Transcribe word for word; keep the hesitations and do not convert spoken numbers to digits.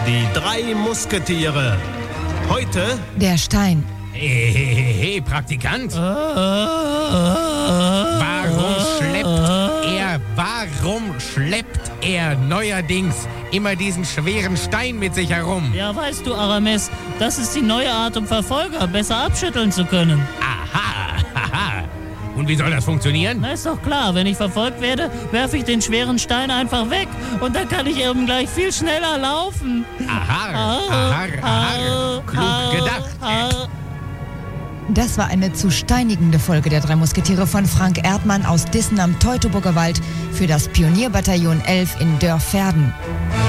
Die drei Musketiere. Heute Der Stein. Hey, hey, hey, hey, Praktikant. Warum schleppt er, warum schleppt er neuerdings immer diesen schweren Stein mit sich herum? Ja, weißt du, Aramis, das ist die neue Art, um Verfolger besser abschütteln zu können. Aha, haha. Und wie soll das funktionieren? Na, ist doch klar, wenn ich verfolgt werde, werfe ich den schweren Stein einfach weg und dann kann ich eben gleich viel schneller laufen. Aha, aha, aha. Klug gedacht. Das war eine zu steinigende Folge der drei Musketiere von Frank Erdmann aus Dissen am Teutoburger Wald für das Pionierbataillon elf in Dörverden.